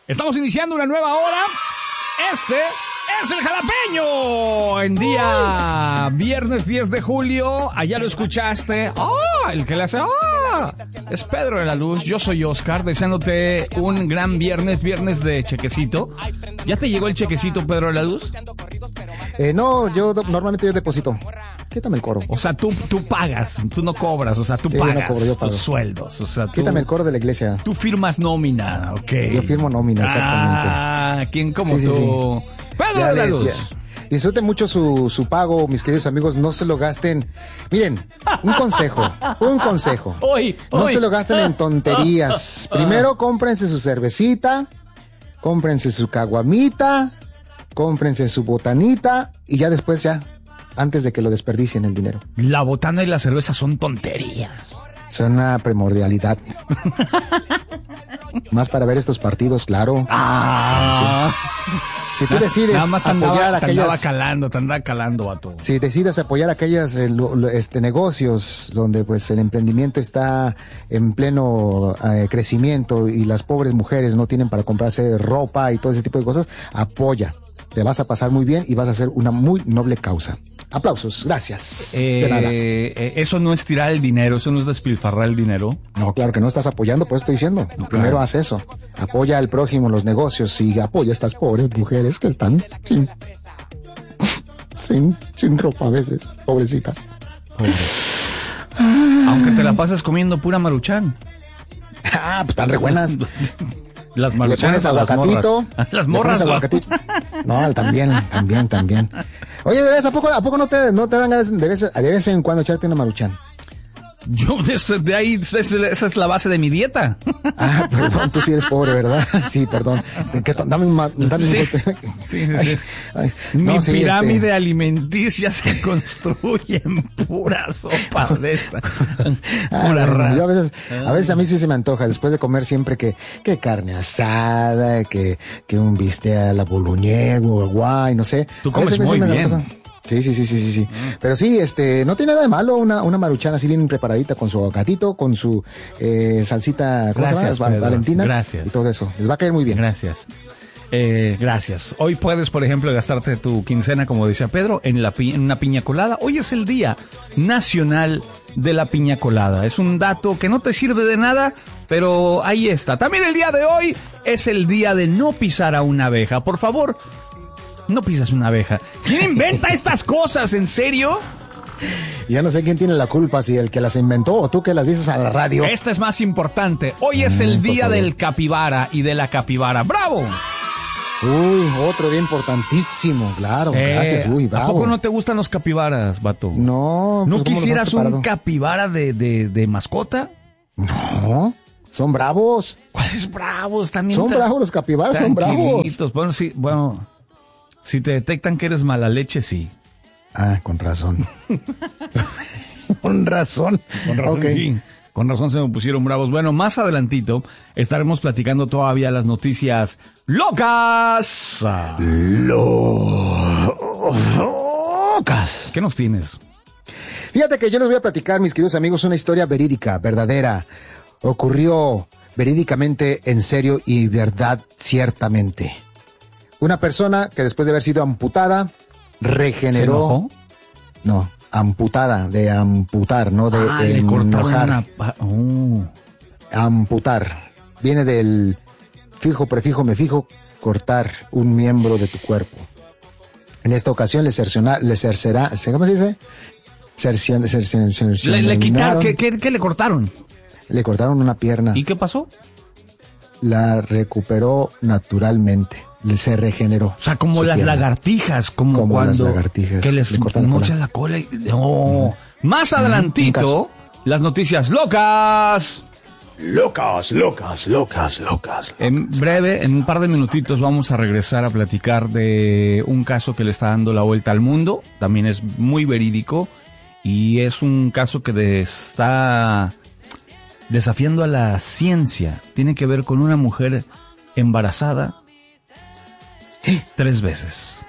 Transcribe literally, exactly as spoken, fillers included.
Estamos iniciando una nueva hora. Este es el Jalapeño. En día viernes diez de julio. Allá lo escuchaste. ¡Ah! El que le hace ¡ah! Es Pedro de la Luz. Yo soy Oscar, deseándote un gran viernes, viernes de chequecito. ¿Ya te llegó el chequecito, Pedro de la Luz? Eh, no, yo normalmente yo deposito. Quítame el coro. O sea, tú, tú pagas, tú no cobras, o sea, tú sí, pagas yo no cobro, yo pago. tus sueldos. O sea, tú, Quítame el coro de la iglesia. Tú firmas nómina, ok. Yo firmo nómina, exactamente. Ah, ¿quién como sí, tú? Sí, sí. Pedro ya de la les, Luz. Ya. Disfruten mucho su, su pago, mis queridos amigos, no se lo gasten. Miren, un consejo, un consejo. Hoy, no hoy. se lo gasten en tonterías. Primero cómprense su cervecita, cómprense su caguamita, cómprense su botanita y ya después ya, antes de que lo desperdicien el dinero. La botana y la cerveza son tonterías. Son una primordialidad. Más para ver estos partidos, claro. Ah. Sí. Si tú decides Nada más te andaba, apoyar te aquellas... andaba calando, te andaba calando, vato. Si decides apoyar aquellas eh, lo, lo, este, negocios donde pues el emprendimiento está en pleno eh, crecimiento y las pobres mujeres no tienen para comprarse ropa y todo ese tipo de cosas, apoya. Te vas a pasar muy bien y vas a hacer una muy noble causa. Aplausos, gracias. Eh, de nada. Eh, eso no es tirar el dinero, eso no es despilfarrar el dinero. No, claro que no estás apoyando, por eso estoy diciendo. Claro. Primero haz eso. Apoya al prójimo, los negocios y apoya a estas pobres mujeres que están sin, sin, sin ropa a veces, pobrecitas. Aunque te la pasas comiendo pura Maruchan. Ah, pues están re buenas. Las maruchanas le pones aguacatito. Las morras. Le pones aguacatito. No, también, también, también. Oye, de vez a poco, ¿a poco no te, no te dan ganas de vez, de vez en cuando echarte una Maruchan? Yo, de, de ahí, esa es la base de mi dieta. Ah, perdón, tú sí eres pobre, ¿verdad? Sí, perdón. ¿Qué, dame un, dame sí. un golpe. Sí, sí, sí. Ay, ay, mi no, sí, pirámide este... alimenticia se construye en pura sopa de esa. Ah, Pura bueno, yo a veces, a veces a mí sí se me antoja, después de comer siempre que, que carne asada, que, que un bistec a la boloñego, guay, no sé. Tú comes muy sí bien. Sí, sí, sí, sí, sí, sí. Mm. Pero sí, este, no tiene nada de malo una, una maruchana así bien preparadita con su aguacatito, con su eh, salsita, ¿cómo gracias, se llama? Pedro. Valentina. Gracias. Y todo eso. Les va a caer muy bien. Gracias. Eh, gracias. Hoy puedes, por ejemplo, gastarte tu quincena, como decía Pedro, en, la pi- en una piña colada. Hoy es el Día Nacional de la Piña Colada. Es un dato que no te sirve de nada, pero ahí está. También el día de hoy es el día de no pisar a una abeja. Por favor, no pisas una abeja. ¿Quién inventa estas cosas? ¿En serio? Ya no sé quién tiene la culpa, si el que las inventó o tú que las dices a la radio. Esta es más importante. Hoy es el Mm, día del capibara y de la capibara. ¡Bravo! Uy, otro día importantísimo, claro, Eh, gracias, uy, bravo. ¿A poco no te gustan los capibaras, vato? No. ¿No pues, quisieras un capibara de, de, de mascota? No, son bravos. ¿Cuáles bravos? También son tra- bravos los capibaras, son bravos. Bueno, sí, bueno, si te detectan que eres mala leche, sí. Ah, con razón. con razón. Con razón, okay. sí. Con razón se me pusieron bravos. Bueno, más adelantito estaremos platicando todavía las noticias locas. Locas. ¿Qué nos tienes? Fíjate que yo les voy a platicar, mis queridos amigos, una historia verídica, verdadera. Ocurrió verídicamente, en serio y verdad, ciertamente. Una persona que después de haber sido amputada, regeneró. ¿Se enojó? No, amputada, de amputar, no de ah, le cortaron una... oh. Amputar. Viene del fijo, prefijo, me fijo, cortar un miembro de tu cuerpo. En esta ocasión le cerciona, le cercerá, ¿cómo se dice? Cercion, cercion, cercion, le, le quitaron, ¿qué, qué, ¿qué le cortaron? Le cortaron una pierna. ¿Y qué pasó? La recuperó naturalmente. Se regeneró. O sea, como las pierna. lagartijas, como, como cuando las lagartijas. que les mochan la cola. Y, oh. mm. Más adelantito, mm, las noticias locas. Locas, locas, locas, locas. En breve, en un par de minutitos, vamos a regresar a platicar de un caso que le está dando la vuelta al mundo. También es muy verídico y es un caso que está desafiando a la ciencia. Tiene que ver con una mujer embarazada tres veces.